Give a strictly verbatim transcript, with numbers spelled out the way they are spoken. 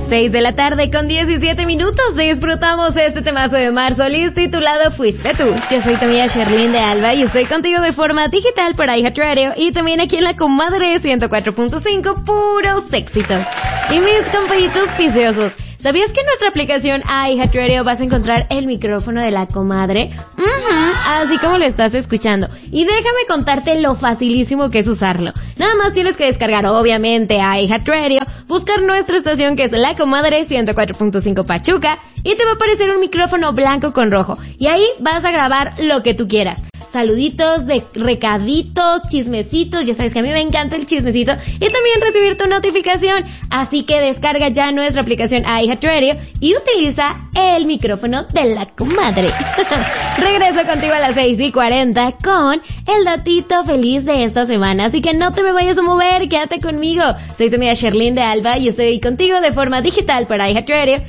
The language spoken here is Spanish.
seis de la tarde con diecisiete minutos disfrutamos este temazo de Mar Solís titulado Fuiste Tú. Yo soy tu amiga Sherlyn de Alba y estoy contigo de forma digital por iHeartRadio y también aquí en la Comadre ciento cuatro punto cinco, puros éxitos. Y mis compañitos viciosos, ¿sabías que en nuestra aplicación iHeartRadio vas a encontrar el micrófono de la Comadre? Uh-huh, así como lo estás escuchando. Y déjame contarte lo facilísimo que es usarlo. Nada más tienes que descargar, obviamente, iHeartRadio, buscar nuestra estación que es la Comadre ciento cuatro punto cinco Pachuca, y te va a aparecer un micrófono blanco con rojo. Y ahí vas a grabar lo que tú quieras. Saluditos, de recaditos, chismecitos, ya sabes que a mí me encanta el chismecito, y también recibir tu notificación. Así que descarga ya nuestra aplicación iHeartRadio y utiliza el micrófono de la Comadre. Regreso contigo a las seis y cuarenta con el datito feliz de esta semana, así que no te me vayas a mover, quédate conmigo. Soy tu amiga Sherlyn de Alba y estoy contigo de forma digital para iHeartRadio